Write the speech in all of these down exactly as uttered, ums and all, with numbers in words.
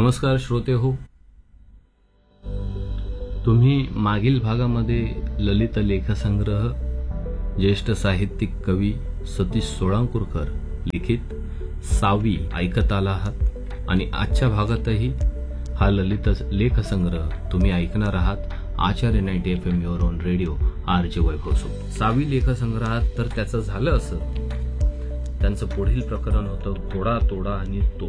नमस्कार श्रोते हो, तुम्ही मागील भागामध्ये ललित लेखसंग्रह ज्येष्ठ साहित्यिक कवी सतीश सोळांकुरकर लिखित सावी ऐकत आला आहात आणि आजच्या भागातही हा ललित लेखसंग्रह तुम्ही ऐकणार आहात आचार्य ninety F am your on radio R J वैभव सोबत. सावी लेखसंग्रहात तर त्याचं झालं असं, त्यांचं पुढील प्रकरण होतं घोडा तोडा आणि तो.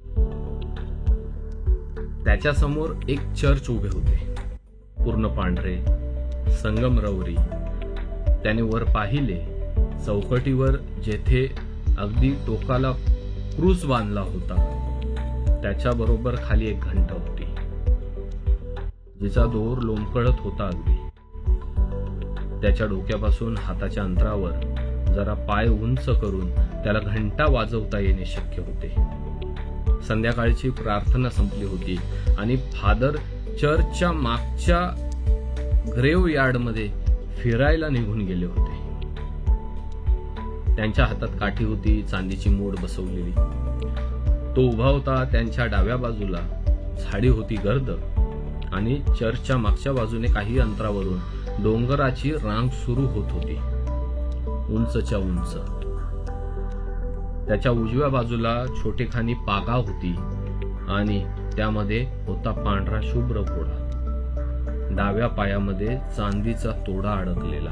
त्याच्यासमोर एक चर्च उभे होते, पूर्ण पांढरे, संगमरवरी. त्याने वर पाहिले, चौकटीवर जेथे अगदी टोकाला क्रूस बांधला होता त्याच्याबरोबर खाली एक घंटा होती, जिचा दोर लोंबकळत होता अगदी. त्याच्या डोक्यापासून हाताच्या अंतरावर जरा पाय उंच करून त्याला घंटा वाजवता येणे शक्य होते. संध्याकाळची प्रार्थना संपली होती आणि फादर चर्चच्या मागच्या ग्रेव यार्डमध्ये फिरायला निघून गेले होते. त्यांच्या हातात काठी होती, चांदीची मूठ बसवलेली. तो उभा होता. त्यांच्या डाव्या बाजूला झाडी होती गर्द आणि चर्चच्या मागच्या बाजूने काही अंतरावरून डोंगराची रांग सुरू होत होती, उंचच्या उंच. त्याच्या उजव्या बाजूला छोटेखानी पागा होती आणि त्यामध्ये होता पांढरा शुभ्र घोडा, डाव्या पायामध्ये चांदीचा तोडा अडकलेला.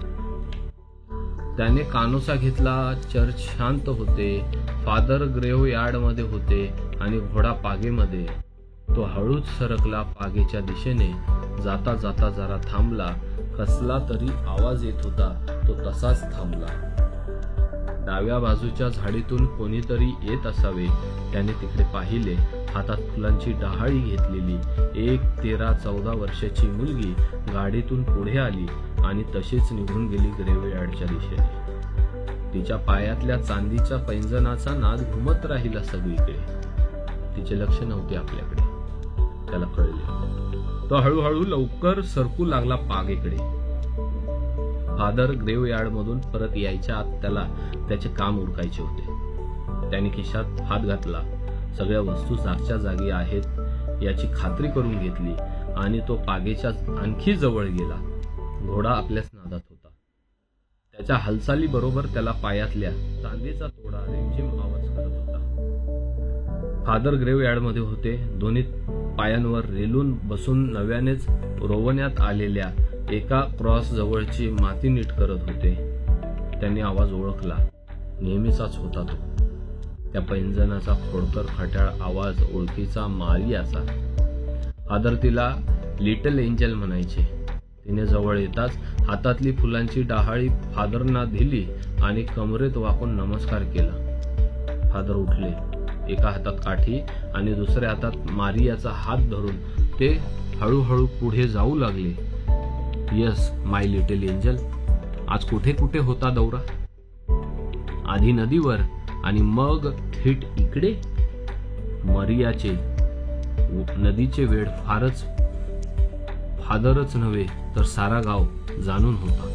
त्याने कानोसा घेतला. चर्च शांत होते. फादर ग्रेव्ह यार्ड मध्ये होते आणि घोडा पागेमध्ये. तो हळूच सरकला पागेच्या दिशेने. जाता जाता जरा थांबला. कसला तरी आवाज येत होता, तो तसाच थांबला. डाव्या बाजूच्या झाडीतून कोणीतरी येत असावे. त्याने तिकडे पाहिले. हातात फुलांची डहाळी घेतलेली एक तेरा चौदा वर्षाची मुलगी गाडीतून पुढे आली आणि तशीच निघून गेली ग्रेव्हयार्डच्या दिशेने. तिच्या पायातल्या चांदीच्या पैंजणाचा नाद घुमत राहिला सगळीकडे. तिचे लक्ष नव्हते आपल्याकडे. त्याला कळले. तो हळूहळू लवकर सरकू लागला पागेकडे. फादर ग्रेव्ह यार्ड मधून परत यायच्या आत त्याला त्याचे काम उरकायचे होते. त्याने खिशात हात घातला. सगळ्या वस्तू जागच्या जागी आहेत याची खात्री करून घेतली आणि तो पागेच्या आणखी जवळ गेला. घोडा आपल्याच नादात होता. त्याच्या हालचाली बरोबर त्याला पायातल्या चांदीचा तोडा रिमझिम आवाज करत होता. फादर ग्रेव्ह यार्ड मध्ये होते. दोन्ही पायांवर रेलून बसून नव्यानेच रोवण्यात आलेल्या एका क्रॉस जवळची माती नीट करत होते. त्यांनी आवाज ओळखला. नेहमीचाच होता तो. त्या पैंजणाचा खोडकर खट्याळ आवाज ओळखीचा मारियाचा. फादर तिला लिटल एंजल म्हणायचे. तिने जवळ येताच हातातली फुलांची डहाळी फादरना दिली आणि कमरेत वाकून नमस्कार केला. फादर उठले. एका हातात काठी आणि दुसऱ्या हातात मारियाचा हात धरून ते हळूहळू पुढे जाऊ लागले. यस माय लिटल एंजल, आज कुठे कुठे होता दौरा? आधी नदीवर आणि मग थेट इकडे? मरियाचे नदीचे वेळ फारच फादरच नव्हे तर सारा गाव जाणून होता.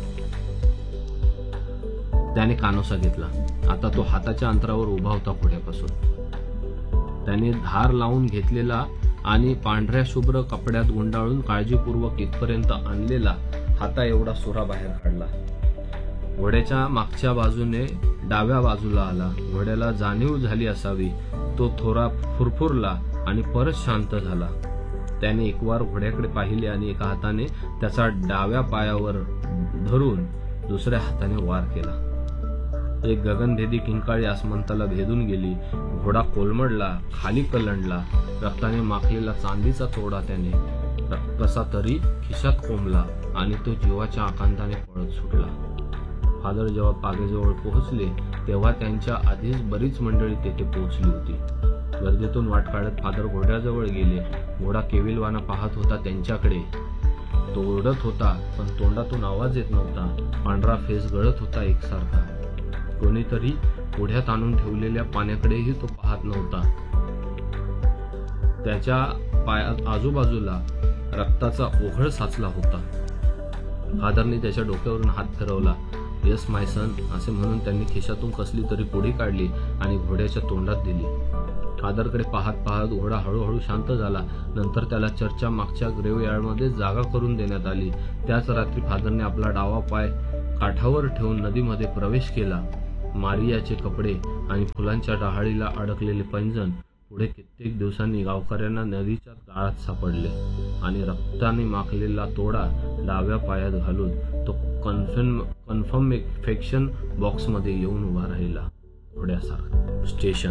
त्याने कानोसा घेतला. आता तो हाताच्या अंतरावर उभा होता घोड्यापासून. त्याने धार लावून घेतलेला आणि पांढऱ्या शुभ्र कपड्यात गुंडाळून काळजीपूर्वक इथपर्यंत आणलेला हाता एवढा सुरा बाहेर काढला. घोड्याच्या मागच्या बाजूने डाव्या बाजूला आला. घोड्याला जाणीव झाली असावी. तो थोडा फुरफुरला आणि परत शांत झाला. त्याने एकवार घोड्याकडे पाहिले आणि एका हाताने त्याचा डाव्या पायावर धरून दुसऱ्या हाताने वार केला. एक गगनभेदी किंकाळी आसमंताला भेदून गेली. घोडा कोलमडला, खाली कलंडला. रक्ताने माखलेला चांदीचा तोडा त्याने कसा तरी खिशात कोंबला आणि तो जीवाच्या आकांताने पळत सुटला. फादर जेव्हा पागेजवळ पोहोचले तेव्हा त्यांच्या आधीच बरीच मंडळी तेथे पोहोचली होती. गर्दीतून वाट काढत फादर घोड्याजवळ गेले. घोडा केविलवाना पाहत होता त्यांच्याकडे. तो ओरडत होता पण तोंडातून आवाज येत नव्हता. पांढरा फेस गळत होता एकसारखा. कोणीतरी पुढ्यात आणून ठेवलेल्या पाण्याकडेही तो पाहत नव्हता. त्याच्या पायात आजूबाजूला रक्ताचा ओघळ साचला होता. फादरने त्याच्या डोक्यावरून हात फिरवला. येस माय सन असे म्हणून त्यांनी खिशातून कसली तरी पुडी काढली आणि घोड्याच्या तोंडात दिली. फादरकडे पाहत पाहत घोडा हळूहळू शांत झाला. नंतर त्याला चर्चच्या मागच्या ग्रेव्हयार्डमध्ये जागा करून देण्यात आली. त्याच रात्री फादरने आपला डावा पाय काठावर ठेवून नदीमध्ये प्रवेश केला. मारियाचे कपडे आणि फुलांच्या डहाळीला अडकलेले पैंजण पुढे कित्येक दिवसांनी गावकऱ्यांना नदीच्या गाळात सापडले आणि रक्ताने माखलेला तोडा डाव्या पायात घालून तो कन्फर्म कन्फर्मेशन बॉक्समध्ये येऊन उभा राहिला घोड्यासारखा. स्टेशन.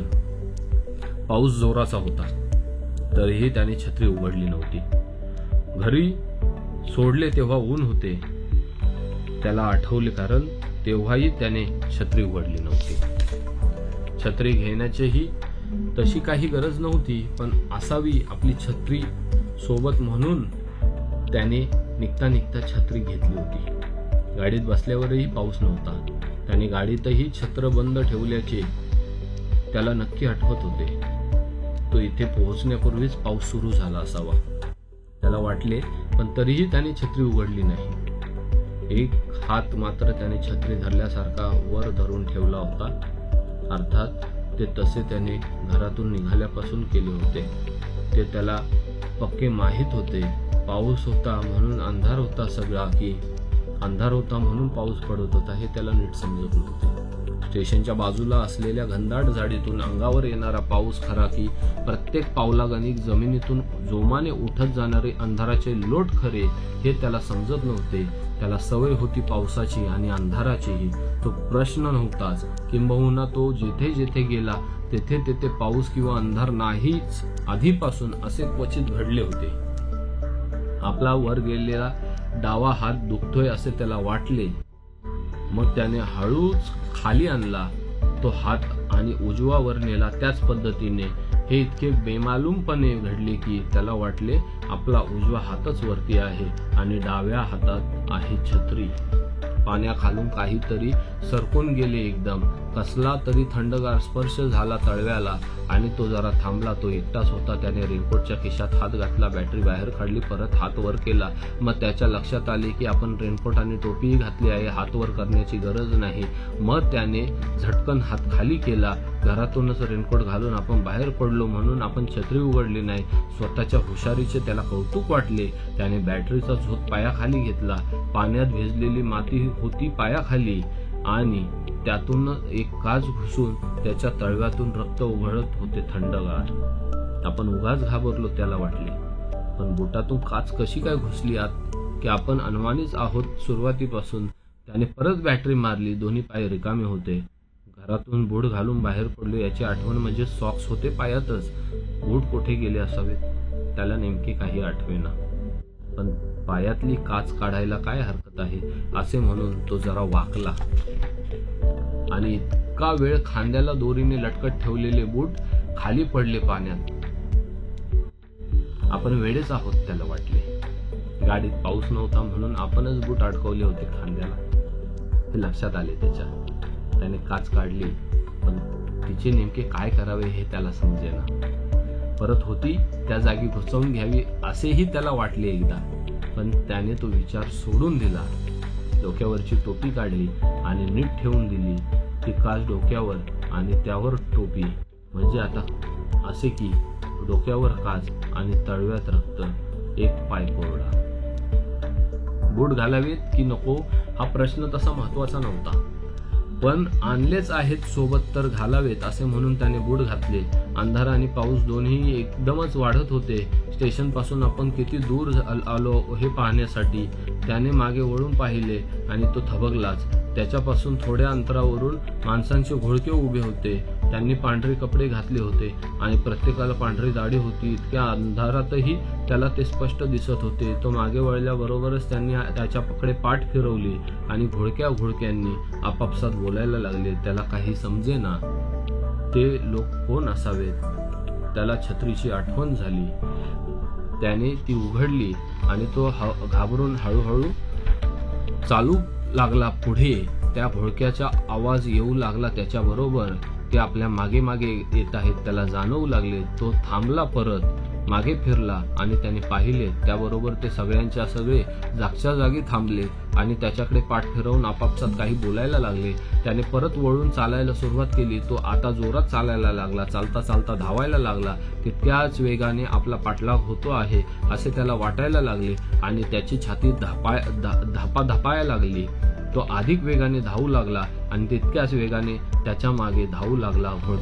पाऊस जोराचा होता, तरीही त्याने छत्री उघडली नव्हती. घरी सोडले तेव्हा ऊन होते, त्याला आठवले, कारण तेव्हाही त्याने छत्री उघडली नव्हती. छत्री घेण्याचीही तशी काही गरज नव्हती, पण असावी आपली छत्री सोबत म्हणून त्याने निघता निघता छत्री घेतली होती. गाडीत बसल्यावरही पाऊस नव्हता. त्याने गाडीतही छत्र बंद ठेवल्याचे त्याला नक्की आठवत होते. तो इथे पोहोचण्यापूर्वीच पाऊस सुरू झाला असावा त्याला वाटले, पण तरीही त्याने छत्री उघडली नाही. एक हात मात्र त्याने छत्री धरल्यासारखा वर धरून ठेवला होता. अर्थात ते तसे त्याने घरातून निघाल्यापासून केले होते. ते त्याला पक्के माहीत होते. पाऊस होता म्हणून अंधार होता सगळा, की अंधार होता म्हणून पाऊस पडत होता हे त्याला नीट समजत नव्हते. स्टेशनच्या बाजूला असलेल्या घनदाट झाडीतून अंगावर येणारा पाऊस खरा, की प्रत्येक पावलागणिक जमिनीतून जोमाने उठत जाणारे अंधाराचे लोट खरे हे त्याला समजत नव्हते. त्याला सवय होती पावसाची आणि अंधाराचीही. तो प्रश्न नव्हताच. किंबहुना तो जेथे जेथे गेला तेथे तेथे पाऊस किंवा अंधार नाहीच आधीपासून असे क्वचित घडले होते. आपला वर गेलेला डावा हात दुखतोय असे त्याला वाटले. मग त्याने हळूच खाली आणला तो हात आणि उजवा वर नेला. त्याच पद्धतीने हे इतके बेमालूमपणे घडले की त्याला वाटले आपला उजवा हातच वरती आहे आणि डाव्या हातात आहे छत्री. पाण्याखालून काहीतरी सरकून गेले एकदम. कसला तरी थंडगार स्पर्श झाला तळव्याला आणि तो जरा थांबला. तो एकटाच होता. त्याने रेनकोटच्या खिशात हात घातला, बॅटरी बाहेर काढली, परत हात वर केला. मग त्याच्या लक्षात आले की आपण रेनकोट आणि टोपीही घातली आहे, हात वर करण्याची गरज नाही. मग त्याने झटकन हात खाली केला. घरातूनच रेनकोट घालून आपण बाहेर पडलो म्हणून आपण छत्री उघडली नाही. स्वतःच्या हुशारीचे त्याला कौतुक वाटले. त्याने बॅटरीचा झोत पायाखाली घेतला. पाण्यात भिजलेली माती होती पायाखाली आणि त्यातून एक काच घुसून त्याच्या तळव्यातून रक्त उघळत होते थंडगार. आपण उगाच घाबरलो त्याला वाटले, पण बुटातून काच कशी काय घुसली आत की आपण अनवाणीच आहोत सुरुवातीपासून. त्याने परत बॅटरी मारली. दोन्ही पाय रिकामे होते. घरातून बूट घालून बाहेर पडलो याची आठवण म्हणजे सॉक्स होते पायातच. बूट कुठे गेले असावेत त्याला नेमके काही आठवेना, पण पायातली काच काढायला काय हरकत आहे असे म्हणून तो जरा वाकला आणि इतका वेळ खांद्याला दोरीने लटकत ठेवलेले बूट खाली पडले पाण्यात. आपण वेडेच आहोत त्याला वाटले. गाडीत पाऊस नव्हता म्हणून आपणच बूट अडकवले होते खांद्याला हे लक्षात आले त्याच्या. त्याने काच काढली, पण तिचे नेमके काय करावे हे त्याला समजेना. परत होती त्या जागी घुसवून घ्यावी असेही त्याला वाटले एकदा, पण त्याने तो विचार सोडून दिला. डोक्यावरची टोपी काढली आणि नीट ठेवून दिली. ती काच डोक्यावर आणि त्यावर टोपी, म्हणजे आता असे की डोक्यावर काच आणि तळव्यात रक्त, एक पाय कोरडा. बूट घालावेत की नको हा प्रश्न तसा महत्वाचा नव्हता, पण आणलेच आहेत सोबत तर घालावेत असे म्हणून त्याने बूट घातले. अंधार आणि पाऊस दोन्ही एकदमच वाढत होते. स्टेशन पासून आपण किती दूर आलो हे पाहण्यासाठी त्याने मागे वळून पाहिले आणि तो थबकलाच. त्याच्यापासून थोड्या अंतरावरून माणसांचे घोळके उभे होते. त्यांनी पांढरे कपडे घातले होते आणि प्रत्येकाला पांढरी दाढी होती. इतक्या अंधारातही त्याला ते स्पष्ट दिसत होते. तो मागे वळल्याबरोबरच त्यांनी त्याच्याकडे पाठ फिरवली आणि घोळक्या घोळक्यांनी आपापसात बोलायला लागले. त्याला काही समजेना ते लोक कोण असावेत. त्याला छत्रीची आठवण झाली. त्याने ती उघडली आणि तो घाबरून हळूहळू चालू लागला पुढे. त्या घोळक्याचा आवाज येऊ लागला त्याच्याबरोबर. ते आपल्या मागे मागे येत आहेत त्याला जाणवू लागले. तो थांबला परत. मागे फिरला आणि त्याने पाहिले. त्याबरोबर ते सगळ्यांच्या सगळे जागच्या जागी थांबले आणि त्याच्याकडे पाठ फिरवून आपापसात काही बोलायला लागले. त्याने परत वळून चालायला सुरुवात केली. तो आता जोरात चालायला लागला. चालता चालता धावायला लागला. तितक्याच वेगाने आपला पाठलाग होतो आहे असे त्याला वाटायला लागले आणि त्याची छाती धापाय धापा धापायला लागली. तो अधिक वेगाने धावू लागला आणि तितक्याच वेगाने त्याच्या मागे धावू लागला.